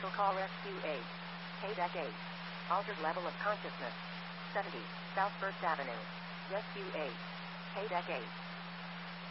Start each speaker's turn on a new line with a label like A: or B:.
A: Special call SQ8. KDEC 8. Altered level of consciousness. 70, South First Avenue. SQ8. KDEC 8.